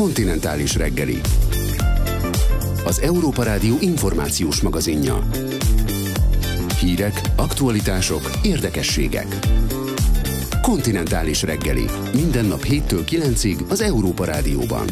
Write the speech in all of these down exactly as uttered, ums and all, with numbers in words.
Kontinentális reggeli. Az Európa Rádió információs magazinja. Hírek, aktualitások, érdekességek. Kontinentális reggeli. Minden nap héttől kilencig az Európa Rádióban.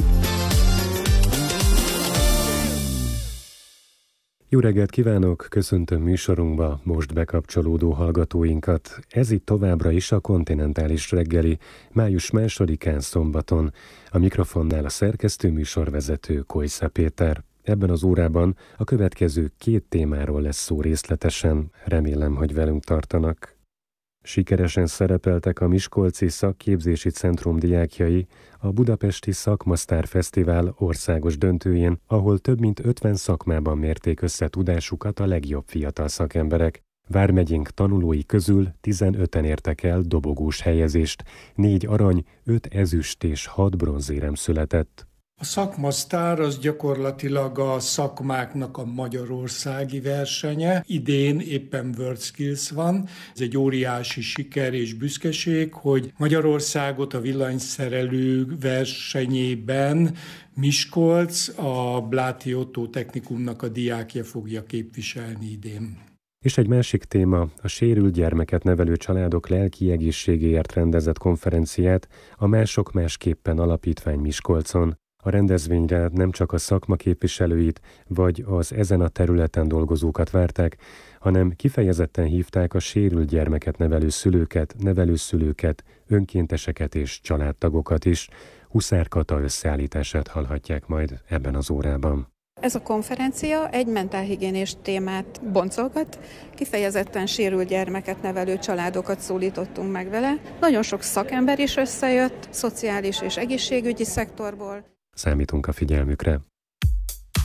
Jó reggelt kívánok, köszöntöm műsorunkba most bekapcsolódó hallgatóinkat. Ez itt továbbra is a Kontinentális reggeli, május másodikán szombaton. A mikrofonnál a szerkesztő műsorvezető Kojsza Péter. Ebben az órában a következő két témáról lesz szó részletesen, remélem, hogy velünk tartanak. Sikeresen szerepeltek a Miskolci Szakképzési Centrum diákjai a Budapesti Szakmasztár Fesztivál országos döntőjén, ahol több mint ötven szakmában mérték össze tudásukat a legjobb fiatal szakemberek. Vármegyénk tanulói közül tizenöten értek el dobogós helyezést, négy arany, öt ezüst és hat bronzérem született. A Szakmasztár az gyakorlatilag a szakmáknak a magyarországi versenye. Idén éppen WorldSkills van. Ez egy óriási siker és büszkeség, hogy Magyarországot a villanyszerelő versenyében Miskolc, a Bláti Ottó Technikumnak a diákja fogja képviselni idén. És egy másik téma, a sérült gyermeket nevelő családok lelki egészségéért rendezett konferenciát a Mások Másképpen Alapítvány Miskolcon. A rendezvényre nem csak a szakma képviselőit vagy az ezen a területen dolgozókat várták, hanem kifejezetten hívták a sérült gyermeket nevelő szülőket, nevelőszülőket, önkénteseket és családtagokat is. Huszár Kata összeállítását hallhatják majd ebben az órában. Ez a konferencia egy mentálhigiénés témát boncolgat, kifejezetten sérült gyermeket nevelő családokat szólítottunk meg vele. Nagyon sok szakember is összejött, szociális és egészségügyi szektorból. Számítunk a figyelmükre.